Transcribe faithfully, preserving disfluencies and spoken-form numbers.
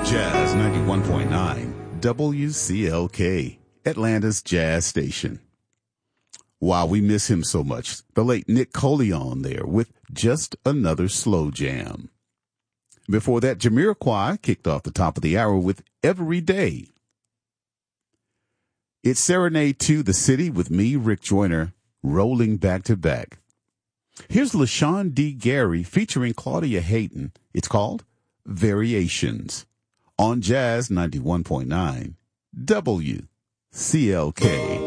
Jazz ninety-one point nine, W C L K, Atlanta's jazz station. Wow, we miss him so much. The late Nick Coleon there with Just Another Slow Jam. Before that, Jamiroquai kicked off the top of the hour with Every Day. It's Serenade to the City with me, Rick Joyner, rolling back to back. Here's LaShawn D. Gary featuring Claudia Hayden. It's called Variations on Jazz ninety-one point nine W C L K.